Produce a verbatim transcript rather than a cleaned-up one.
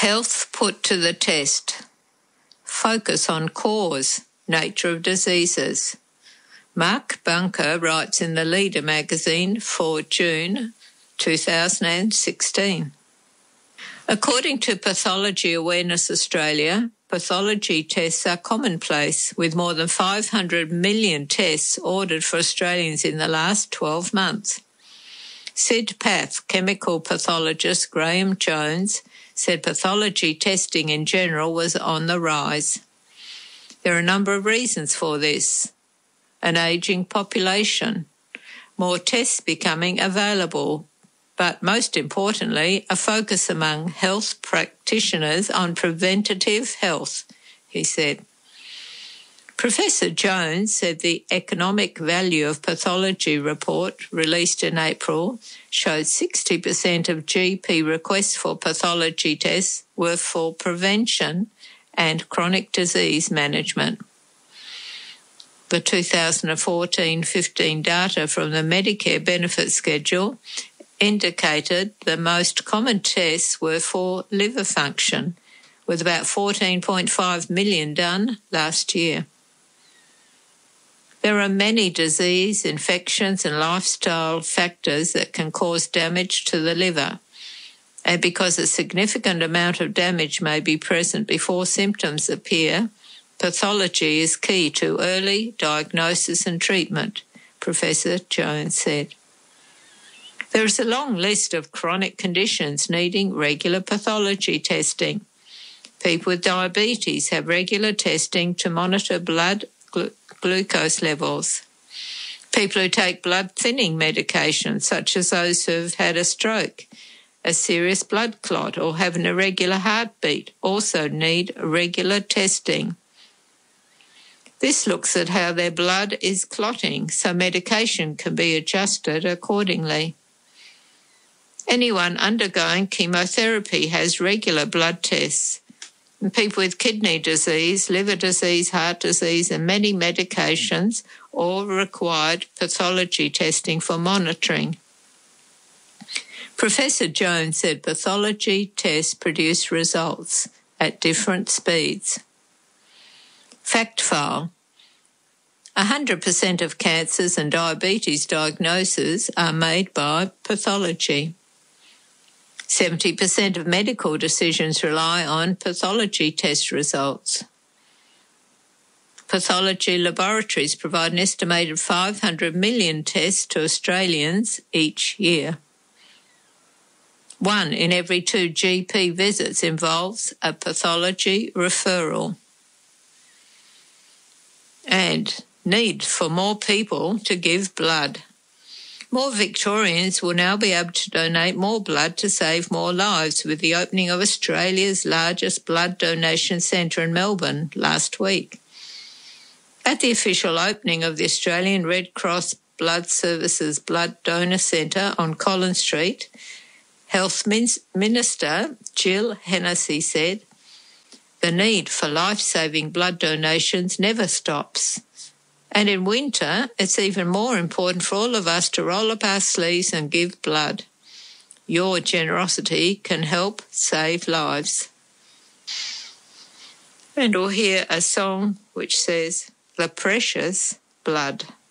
Health put to the test. Focus on cause, nature of diseases. Mark Bunker writes in the Leader magazine for June two thousand sixteen. According to Pathology Awareness Australia, pathology tests are commonplace, with more than five hundred million tests ordered for Australians in the last twelve months. SIDPath chemical pathologist Graham Jones said pathology testing in general was on the rise. There are a number of reasons for this. An ageing population, more tests becoming available, but most importantly, a focus among health practitioners on preventative health, he said. Professor Jones said the economic value of pathology report released in April showed sixty percent of G P requests for pathology tests were for prevention and chronic disease management. The two thousand fourteen fifteen data from the Medicare benefit schedule indicated the most common tests were for liver function, with about fourteen point five million done last year. There are many disease, infections and lifestyle factors that can cause damage to the liver, and because a significant amount of damage may be present before symptoms appear, pathology is key to early diagnosis and treatment, Professor Jones said. There is a long list of chronic conditions needing regular pathology testing. People with diabetes have regular testing to monitor blood glu- glucose levels. People who take blood thinning medication, such as those who have had a stroke, a serious blood clot, or have an irregular heartbeat, also need regular testing. This looks at how their blood is clotting, so medication can be adjusted accordingly. Anyone undergoing chemotherapy has regular blood tests. And people with kidney disease, liver disease, heart disease, and many medications all required pathology testing for monitoring. Professor Jones said pathology tests produce results at different speeds. Fact file. one hundred percent of cancers and diabetes diagnoses are made by pathology. seventy percent of medical decisions rely on pathology test results. Pathology laboratories provide an estimated five hundred million tests to Australians each year. One in every two G P visits involves a pathology referral. And need for more people to give blood. More Victorians will now be able to donate more blood to save more lives, with the opening of Australia's largest blood donation centre in Melbourne last week. At the official opening of the Australian Red Cross Blood Services Blood Donor Centre on Collins Street, Health Minister Jill Hennessy said, "The need for life-saving blood donations never stops. And in winter, it's even more important for all of us to roll up our sleeves and give blood. Your generosity can help save lives." And we'll hear a song which says, "The Precious Blood."